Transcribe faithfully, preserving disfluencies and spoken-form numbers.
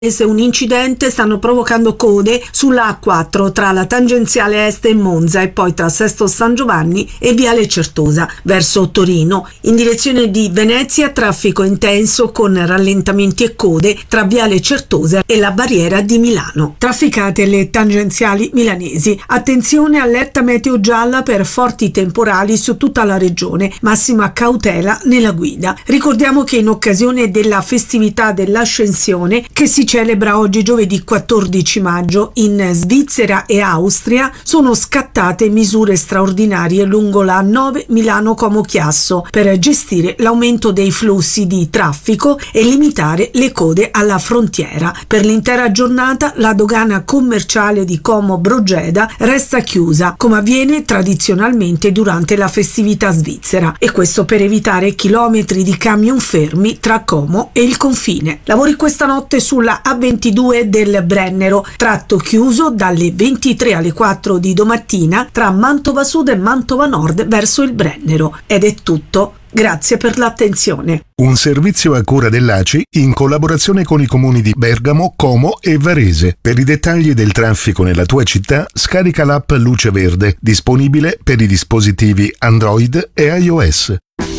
Un incidente stanno provocando code sulla A quattro tra la tangenziale est e Monza e poi tra Sesto San Giovanni e Viale Certosa verso Torino. In direzione di Venezia traffico intenso con rallentamenti e code tra Viale Certosa e la barriera di Milano. Trafficate le tangenziali milanesi. Attenzione, allerta meteo gialla per forti temporali su tutta la regione, massima cautela nella guida. Ricordiamo che in occasione della festività dell'Ascensione che si celebra oggi giovedì quattordici maggio in Svizzera e Austria, sono scattate misure straordinarie lungo la A nove Milano-Como Chiasso per gestire l'aumento dei flussi di traffico e limitare le code alla frontiera. Per l'intera giornata la dogana commerciale di Como Brogeda resta chiusa, come avviene tradizionalmente durante la festività svizzera, e questo per evitare chilometri di camion fermi tra Como e il confine. Lavori questa notte sulla A ventidue del Brennero, tratto chiuso dalle ventitré alle quattro di domattina tra Mantova Sud e Mantova Nord verso il Brennero. Ed è tutto. Grazie per l'attenzione. Un servizio a cura dell'A C I in collaborazione con i comuni di Bergamo, Como e Varese. Per i dettagli del traffico nella tua città, scarica l'app Luce Verde, disponibile per i dispositivi Android e iOS.